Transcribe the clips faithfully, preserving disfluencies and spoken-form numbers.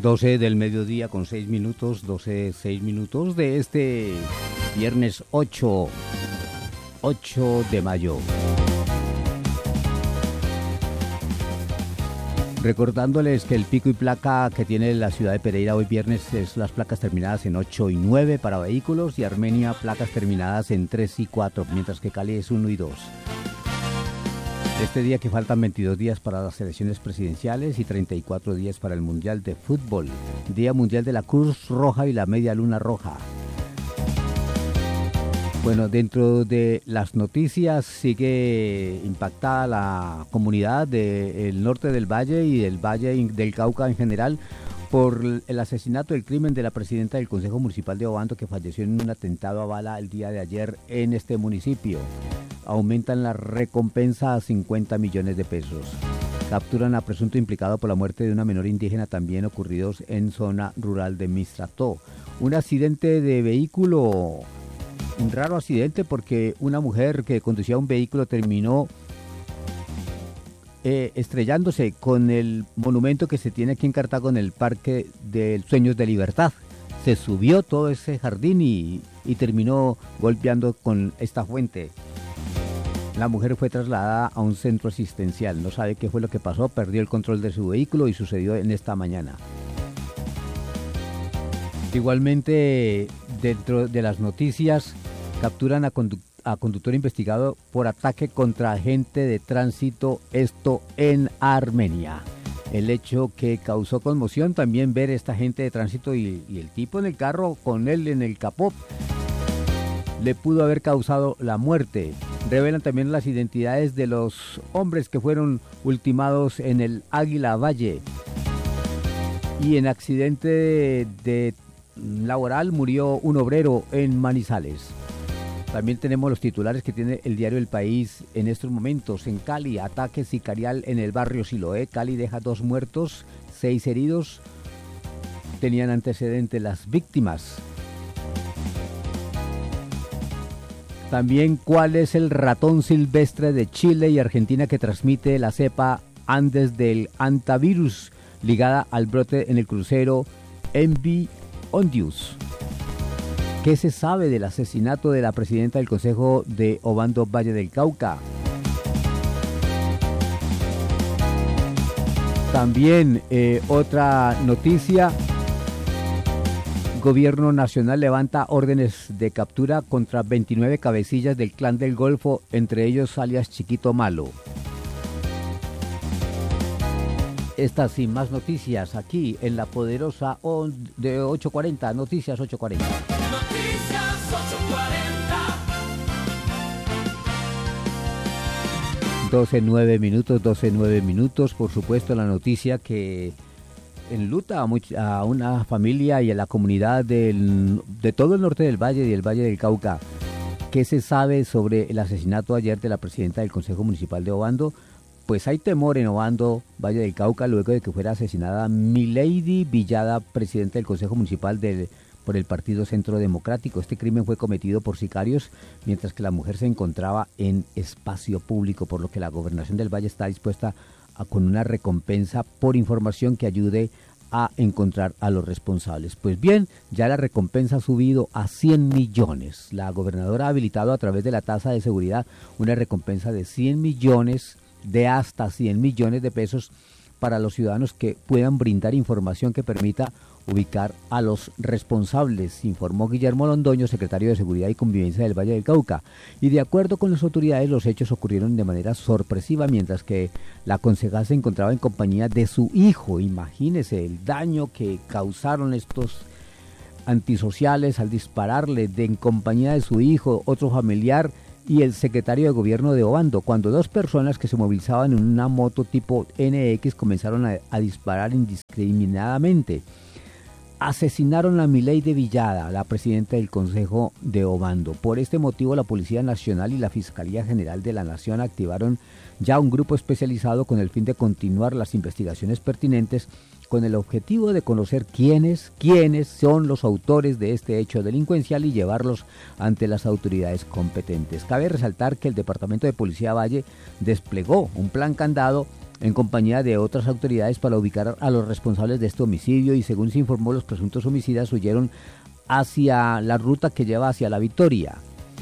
doce del mediodía con seis minutos, doce, seis minutos de este viernes ocho de mayo. Recordándoles que el pico y placa que tiene la ciudad de Pereira hoy viernes es las placas terminadas en ocho y nueve para vehículos y Armenia placas terminadas en tres y cuatro, mientras que Cali es uno y dos. Este día que faltan veintidós días para las elecciones presidenciales y treinta y cuatro días para el Mundial de Fútbol. Día Mundial de la Cruz Roja y la Media Luna Roja. Bueno, dentro de las noticias sigue impactada la comunidad del norte del Valle y del Valle del Cauca en general por el asesinato, el crimen de la presidenta del Consejo Municipal de Obando que falleció en un atentado a bala el día de ayer en este municipio. Aumentan la recompensa a cincuenta millones de pesos. Capturan a presunto implicado por la muerte de una menor indígena también ocurridos en zona rural de Mistrató. Un accidente de vehículo, un raro accidente porque una mujer que conducía un vehículo terminó eh, estrellándose con el monumento que se tiene aquí en Cartago en el Parque de Sueños de Libertad. Se subió todo ese jardín y, y terminó golpeando con esta fuente. La mujer fue trasladada a un centro asistencial. No sabe qué fue lo que pasó, perdió el control de su vehículo y sucedió en esta mañana. Igualmente, dentro de las noticias, capturan a, condu- a conductor investigado por ataque contra agente de tránsito, esto en Armenia. El hecho que causó conmoción también ver esta agente de tránsito y, y el tipo en el carro con él en el capó le pudo haber causado la muerte. Revelan también las identidades de los hombres que fueron ultimados en el Águila Valle. Y en accidente de, de laboral murió un obrero en Manizales. También tenemos los titulares que tiene el diario El País en estos momentos. En Cali, ataque sicarial en el barrio Siloé. Cali deja dos muertos, seis heridos. Tenían antecedentes las víctimas. También cuál es el ratón silvestre de Chile y Argentina que transmite la cepa Andes del antivirus ligada al brote en el crucero M V Ondius. ¿Qué se sabe del asesinato de la presidenta del Consejo de Obando Valle del Cauca? También eh, otra noticia. Gobierno Nacional levanta órdenes de captura contra veintinueve cabecillas del Clan del Golfo, entre ellos alias Chiquito Malo. Estas y más noticias aquí en la poderosa de ocho cuarenta, Noticias ocho cuarenta. Noticias ocho cuarenta. doce nueve minutos, doce nueve minutos, por supuesto la noticia que enluta a, much- a una familia y a la comunidad del, de todo el norte del Valle y el Valle del Cauca. ¿Qué se sabe sobre el asesinato ayer de la presidenta del Consejo Municipal de Obando? Pues hay temor en Obando, Valle del Cauca, luego de que fuera asesinada Milady Villada, presidenta del Consejo Municipal del, por el Partido Centro Democrático. Este crimen fue cometido por sicarios, mientras que la mujer se encontraba en espacio público, por lo que la Gobernación del Valle está dispuesta a, con una recompensa por información que ayude a encontrar a los responsables. Pues bien, ya la recompensa ha subido a cien millones. La gobernadora ha habilitado a través de la tasa de seguridad una recompensa de cien millones, de hasta cien millones de pesos para los ciudadanos que puedan brindar información que permita ubicar a los responsables, informó Guillermo Londoño, secretario de Seguridad y Convivencia del Valle del Cauca. Y de acuerdo con las autoridades, los hechos ocurrieron de manera sorpresiva, mientras que la concejal se encontraba en compañía de su hijo. Imagínese el daño que causaron estos antisociales al dispararle de en compañía de su hijo, otro familiar y el secretario de gobierno de Obando, cuando dos personas que se movilizaban en una moto tipo N X comenzaron a, a disparar indiscriminadamente. Asesinaron a Milady Villada, la presidenta del Consejo de Obando. Por este motivo, la Policía Nacional y la Fiscalía General de la Nación activaron ya un grupo especializado con el fin de continuar las investigaciones pertinentes con el objetivo de conocer quiénes, quiénes son los autores de este hecho delincuencial y llevarlos ante las autoridades competentes. Cabe resaltar que el Departamento de Policía Valle desplegó un plan candado en compañía de otras autoridades para ubicar a los responsables de este homicidio y según se informó, los presuntos homicidas huyeron hacia la ruta que lleva hacia La Victoria.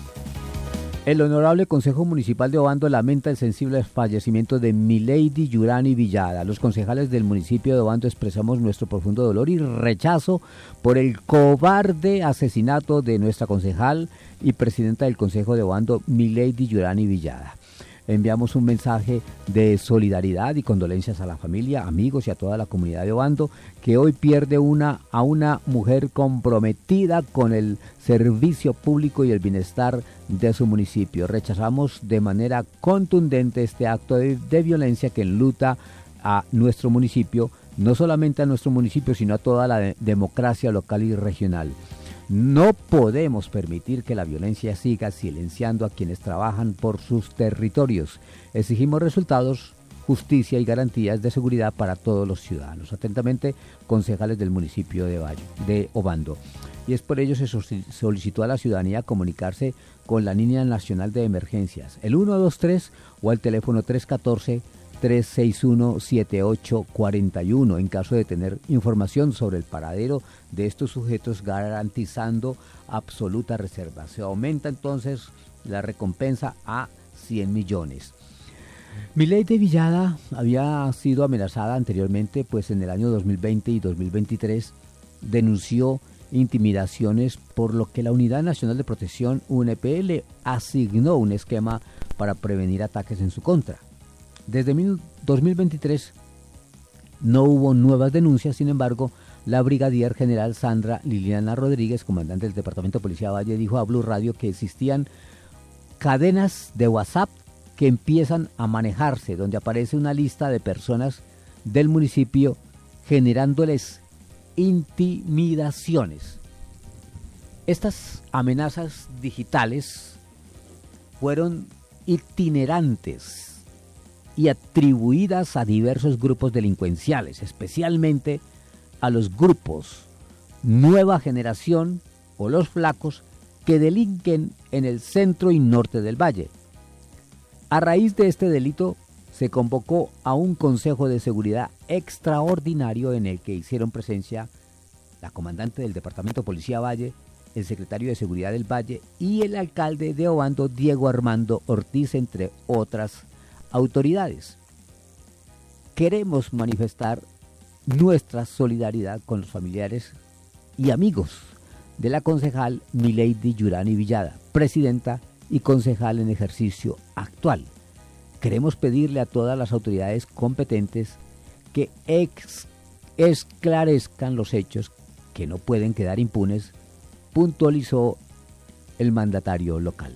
El Honorable Consejo Municipal de Obando lamenta el sensible fallecimiento de Milady Yurani Villada. Los concejales del municipio de Obando expresamos nuestro profundo dolor y rechazo por el cobarde asesinato de nuestra concejal y presidenta del Consejo de Obando, Milady Yurani Villada. Enviamos un mensaje de solidaridad y condolencias a la familia, amigos y a toda la comunidad de Obando, que hoy pierde una, a una mujer comprometida con el servicio público y el bienestar de su municipio. Rechazamos de manera contundente este acto de, de violencia que enluta a nuestro municipio, no solamente a nuestro municipio, sino a toda la de- democracia local y regional. No podemos permitir que la violencia siga silenciando a quienes trabajan por sus territorios. Exigimos resultados, justicia y garantías de seguridad para todos los ciudadanos. Atentamente, concejales del municipio de Valle, de Obando. Y es por ello se solicitó a la ciudadanía comunicarse con la línea nacional de emergencias, el uno dos tres o al teléfono tres uno cuatro, tres seis uno, siete ocho cuatro uno en caso de tener información sobre el paradero de estos sujetos, garantizando absoluta reserva. Se aumenta entonces la recompensa a cien millones. Milady Villada había sido amenazada anteriormente, pues en el año dos mil veinte y dos mil veintitrés denunció intimidaciones, por lo que la Unidad Nacional de Protección U N P le asignó un esquema para prevenir ataques en su contra. Desde dos mil veintitrés no hubo nuevas denuncias, sin embargo, la brigadier general Sandra Liliana Rodríguez, comandante del Departamento de Policía Valle, dijo a Blue Radio que existían cadenas de WhatsApp que empiezan a manejarse, donde aparece una lista de personas del municipio generándoles intimidaciones. Estas amenazas digitales fueron itinerantes y atribuidas a diversos grupos delincuenciales, especialmente a los grupos Nueva Generación o los Flacos, que delinquen en el centro y norte del valle. A raíz de este delito se convocó a un Consejo de Seguridad extraordinario en el que hicieron presencia la comandante del Departamento de Policía Valle, el secretario de Seguridad del Valle y el alcalde de Obando, Diego Armando Ortiz, entre otras autoridades. Queremos manifestar nuestra solidaridad con los familiares y amigos de la concejal Milady Yurani Villada, presidenta y concejal en ejercicio actual. Queremos pedirle a todas las autoridades competentes que ex esclarezcan los hechos que no pueden quedar impunes, puntualizó el mandatario local.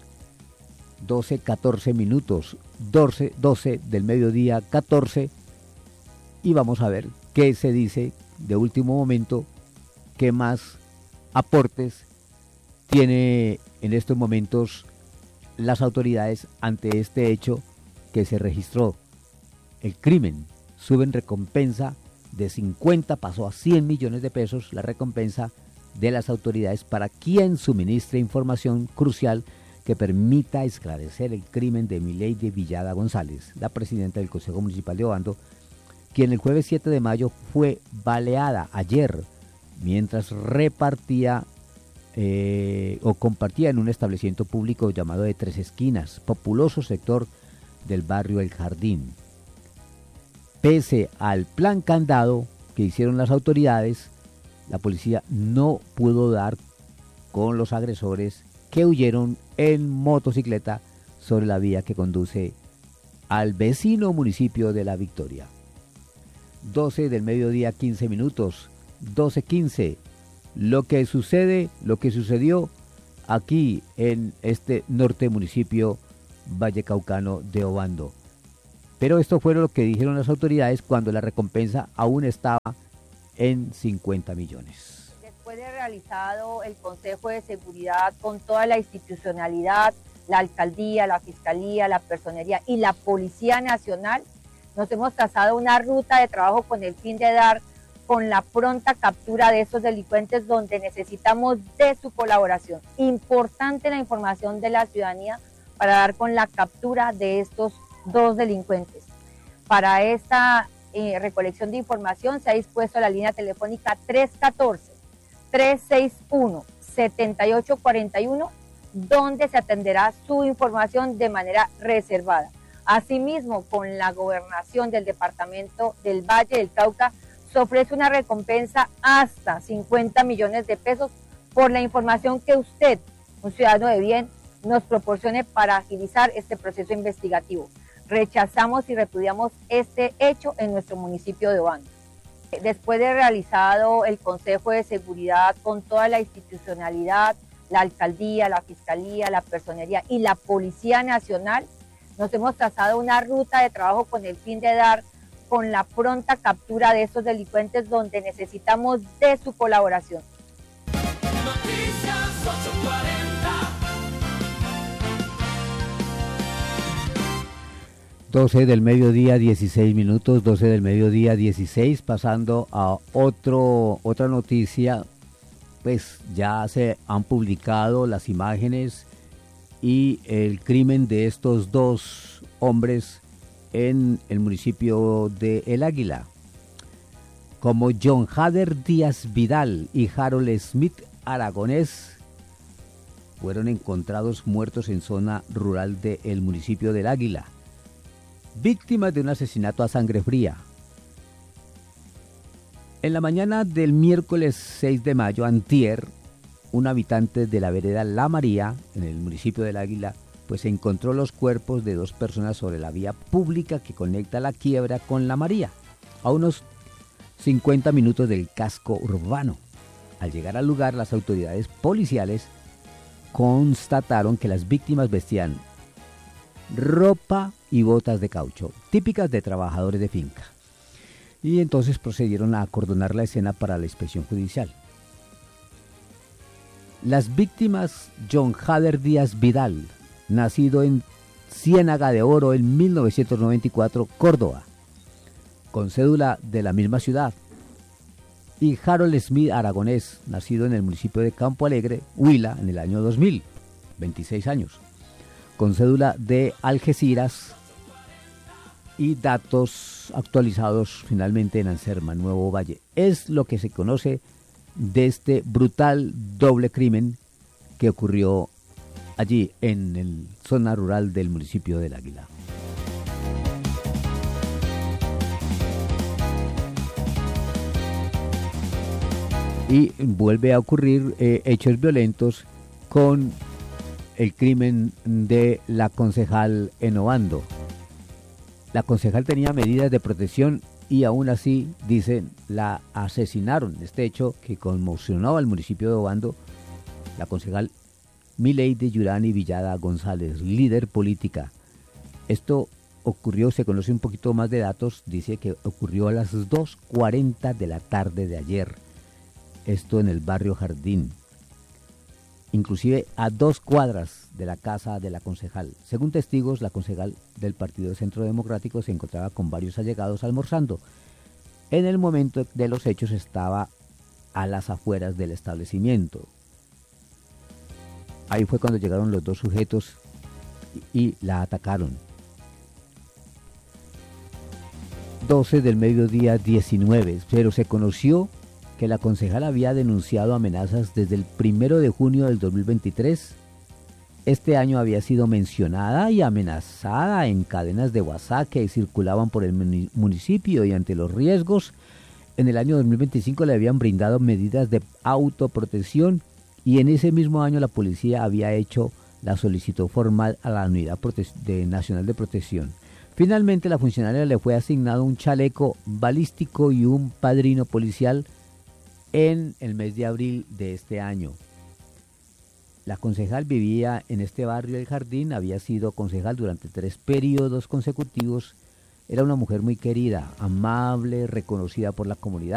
doce, catorce minutos, doce, doce del mediodía, catorce, y vamos a ver qué se dice de último momento, qué más aportes tiene en estos momentos las autoridades ante este hecho que se registró. El crimen sube en recompensa de cincuenta, pasó a cien millones de pesos la recompensa de las autoridades para quien suministre información crucial que permita esclarecer el crimen de Milady Villada González, la presidenta del Consejo Municipal de Obando, quien el jueves siete de mayo fue baleada ayer mientras repartía eh, o compartía en un establecimiento público llamado de Tres Esquinas, populoso sector del barrio El Jardín. Pese al plan candado que hicieron las autoridades, la policía no pudo dar con los agresores que huyeron en motocicleta sobre la vía que conduce al vecino municipio de La Victoria. doce del mediodía, quince minutos, doce quince. Lo que sucede, lo que sucedió aquí en este norte municipio vallecaucano de Obando. Pero esto fue lo que dijeron las autoridades cuando la recompensa aún estaba en cincuenta millones. Después de realizado el Consejo de Seguridad con toda la institucionalidad, la alcaldía, la fiscalía, la personería y la Policía Nacional, nos hemos trazado una ruta de trabajo con el fin de dar con la pronta captura de estos delincuentes, donde necesitamos de su colaboración. Importante la información de la ciudadanía para dar con la captura de estos dos delincuentes. Para esta eh, recolección de información se ha dispuesto la línea telefónica tres uno cuatro, tres seis uno, siete ocho cuatro uno, donde se atenderá su información de manera reservada. Asimismo, con la gobernación del departamento del Valle del Cauca, se ofrece una recompensa hasta cincuenta millones de pesos por la información que usted, un ciudadano de bien, nos proporcione para agilizar este proceso investigativo. Rechazamos y repudiamos este hecho en nuestro municipio de Obando. Después de realizado el Consejo de Seguridad con toda la institucionalidad, la alcaldía, la fiscalía, la personería y la Policía Nacional, nos hemos trazado una ruta de trabajo con el fin de dar con la pronta captura de estos delincuentes, donde necesitamos de su colaboración. Noticias ocho cuarenta. doce del mediodía, dieciséis minutos, doce del mediodía, dieciséis, pasando a otro, otra noticia. Pues ya se han publicado las imágenes y el crimen de estos dos hombres en el municipio de El Águila. Como John Hader Díaz Vidal y Harold Smith Aragonés fueron encontrados muertos en zona rural del municipio del Águila, víctimas de un asesinato a sangre fría. En la mañana del miércoles seis de mayo, antier, un habitante de la vereda La María, en el municipio del Águila, pues encontró los cuerpos de dos personas sobre la vía pública que conecta la quiebra con La María, a unos cincuenta minutos del casco urbano. Al llegar al lugar, las autoridades policiales constataron que las víctimas vestían ropa y botas de caucho, típicas de trabajadores de finca. Y entonces procedieron a acordonar la escena para la inspección judicial. Las víctimas: John Hader Díaz Vidal, nacido en Ciénaga de Oro en mil novecientos noventa y cuatro, Córdoba, con cédula de la misma ciudad, y Harold Smith Aragonés, nacido en el municipio de Campo Alegre, Huila, en el año dos mil, veintiséis años, con cédula de Algeciras y datos actualizados finalmente en Anserma, Nuevo Valle. Es lo que se conoce de este brutal doble crimen que ocurrió allí en la zona rural del municipio del Águila. Y vuelve a ocurrir eh, hechos violentos con el crimen de la concejal en Obando. La concejal tenía medidas de protección y aún así, dicen, la asesinaron. Este hecho que conmocionó al municipio de Obando, la concejal Mileide Yurani Villada González, líder política. Esto ocurrió, se conoce un poquito más de datos, dice que ocurrió a las dos cuarenta de la tarde de ayer. Esto en el barrio Jardín, inclusive a dos cuadras de la casa de la concejal. Según testigos, la concejal del Partido Centro Democrático se encontraba con varios allegados almorzando. En el momento de los hechos estaba a las afueras del establecimiento. Ahí fue cuando llegaron los dos sujetos y la atacaron. doce del mediodía, diecinueve, pero se conoció que la concejal había denunciado amenazas desde el primero de junio del dos mil veintitrés. Este año había sido mencionada y amenazada en cadenas de WhatsApp que circulaban por el municipio, y ante los riesgos, en el año dos mil veinticinco le habían brindado medidas de autoprotección, y en ese mismo año la policía había hecho la solicitud formal a la Unidad de Nacional de Protección. Finalmente, la funcionaria le fue asignado un chaleco balístico y un padrino policial en el mes de abril de este año. La concejal vivía en este barrio del Jardín, había sido concejal durante tres periodos consecutivos. Era una mujer muy querida, amable, reconocida por la comunidad.